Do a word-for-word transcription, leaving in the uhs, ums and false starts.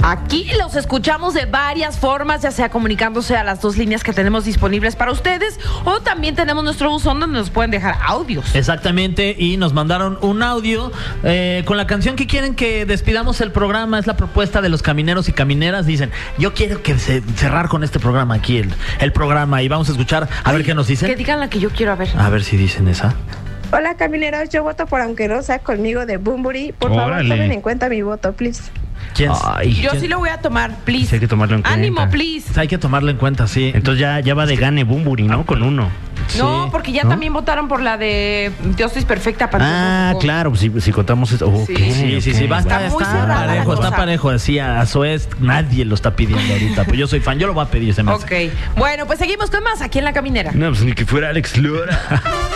Aquí los escuchamos de varias formas, ya sea comunicándose a las dos líneas que tenemos disponibles para ustedes, o también tenemos nuestro buzón donde nos pueden dejar audios. Exactamente, y nos mandaron un audio eh, con la canción que quieren que despidamos el programa. Es la propuesta de los camineros y camineras. Dicen, yo quiero que se, cerrar con este programa aquí, el, el programa, y vamos a escuchar a Ay, ver qué nos dicen. Que digan la que yo quiero, a ver. A ver si dicen esa. Hola camineros, yo voto por aunque no sea conmigo de Bunbury. Por Órale. favor, tomen en cuenta mi voto, please. ¿Quién? Ay, Yo ¿quién? sí lo voy a tomar, please. Sí, hay que tomarlo en cuenta. Ánimo, please. Hay que tomarlo en cuenta, sí. Entonces ya, ya va de gane Bunbury, ¿no? Con uno. No, Sí. porque ya ¿No? también votaron por la de Dios es perfecta para Ah, todos. claro, pues si, si contamos esto. Ok, Sí, Sí, sí, ok. sí, va a estar, Está muy está cerrada la parejo, está cosa. parejo. Así a, a Suez nadie lo está pidiendo ahorita. Pues yo soy fan, yo lo voy a pedir, se me hace. Ok, bueno, pues seguimos con más aquí en La Caminera. No, pues ni que fuera Alex Lora.